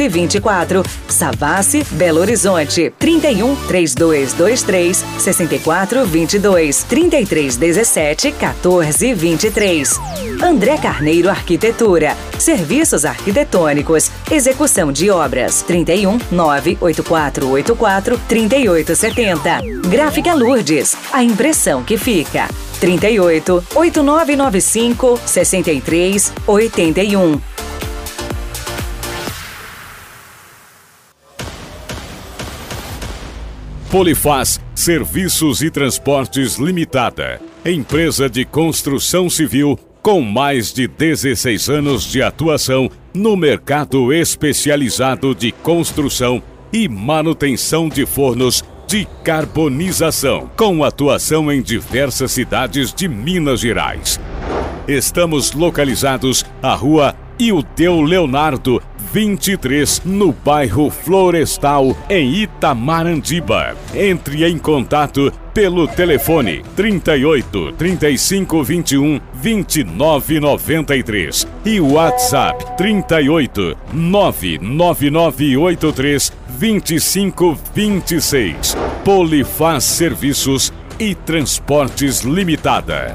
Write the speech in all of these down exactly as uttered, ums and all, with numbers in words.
Recife vinte e quatro, Savassi, Belo Horizonte, trinta e um, três dois dois três, sessenta e quatro vinte e dois, trinta e três dezessete, quatorze vinte e três. André Carneiro Arquitetura, serviços arquitetônicos, execução de obras, trinta e um, nove oito quatro oito quatro, trinta e oito setenta. Gráfica Lourdes, a impressão que fica, trinta e oito, oito nove nove cinco, sessenta e três, oitenta e um. Polifaz Serviços e Transportes Limitada, empresa de construção civil com mais de dezesseis anos de atuação no mercado especializado de construção e manutenção de fornos de carbonização, com atuação em diversas cidades de Minas Gerais. Estamos localizados à Rua Ildeu Leonardo, vinte e três, no bairro Florestal, em Itamarandiba. Entre em contato pelo telefone trinta e oito, trinta e cinco, vinte e um, vinte e nove, noventa e três e o WhatsApp trinta e oito, nove nove nove oito três, vinte e cinco, vinte e seis. Polifaz Serviços e Transportes Limitada.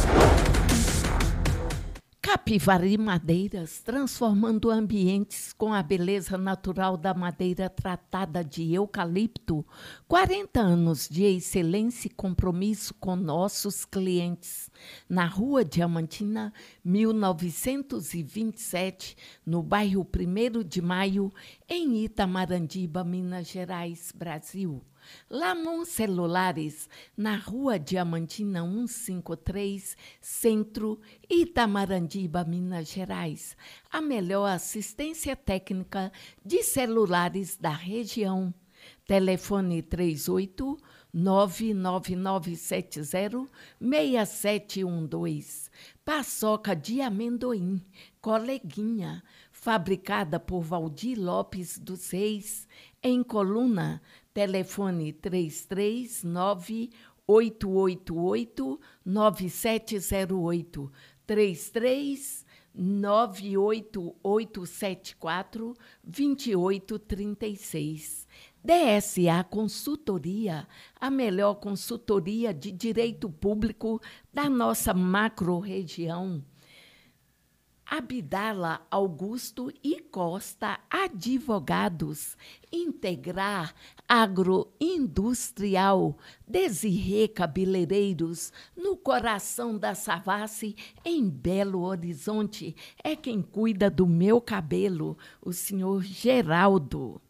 Capivari Madeiras, transformando ambientes com a beleza natural da madeira tratada de eucalipto. quarenta anos de excelência e compromisso com nossos clientes. Na Rua Diamantina, mil novecentos e vinte e sete, no bairro primeiro de Maio, em Itamarandiba, Minas Gerais, Brasil. Lamon Celulares, na Rua Diamantina cento e cinquenta e três, Centro, Itamarandiba, Minas Gerais. A melhor assistência técnica de celulares da região. Telefone três oito, nove nove nove sete zero, seis sete um dois. Paçoca de amendoim, Coleguinha, fabricada por Valdir Lopes dos Reis, em Coluna. Telefone três três nove, oito oito oito, nove sete zero oito, três três nove oito oito sete quatro, dois oito três seis. D S A Consultoria, a melhor consultoria de direito público da nossa macro-região. Abdala Augusto e Costa Advogados, Integrar Agroindustrial, Desirê Cabeleireiros, no coração da Savassi, em Belo Horizonte. É quem cuida do meu cabelo, o senhor Geraldo.